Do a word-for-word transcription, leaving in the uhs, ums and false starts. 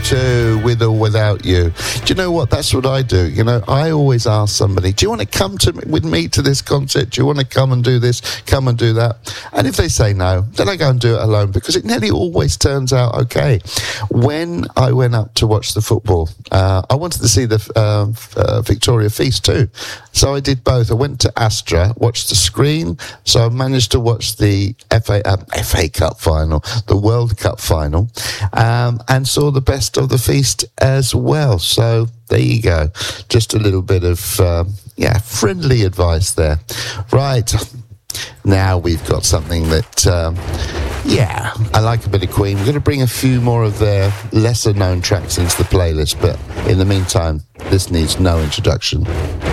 to With or Without You. Do you know what? That's what I do. You know, I always ask somebody, do you want to come to with me to this concert? Do you want to come and do this? Come and do that? And if they say no, then I go and do it alone, because it nearly always turns out okay. When I went up to watch the football, uh, I wanted to see the uh, uh, Victoria Feast too. So I did both. I went to Astra, watched the screen, so I managed to watch the F A, um, F A Cup final, the World Cup final, um, and saw the best of the Feast as well. So there you go. Just a little bit of, um, yeah, friendly advice there. Right. Now we've got something that, um, yeah, I like a bit of Queen. We're going to bring a few more of their lesser-known tracks into the playlist, but in the meantime, this needs no introduction.